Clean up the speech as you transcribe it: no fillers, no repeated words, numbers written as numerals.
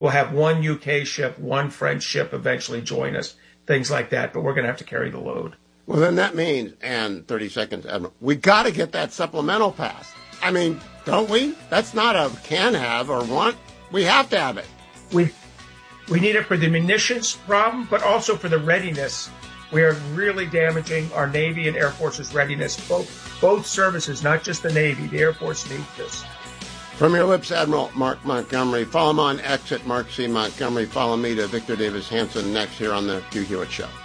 We'll have one UK ship, one French ship eventually join us, things like that, but we're going to have to carry the load. Well, then that means, and 30 seconds, Admiral, we got to get that supplemental pass. I mean, don't we? That's not a can have or want. We have to have it. We need it for the munitions problem, but also for the readiness. We are really damaging our Navy and Air Force's readiness, both services, not just the Navy. The Air Force needs this. From your lips, Admiral Mark Montgomery. Follow him on X at Mark C. Montgomery. Follow me to Victor Davis Hanson next here on the Hugh Hewitt Show.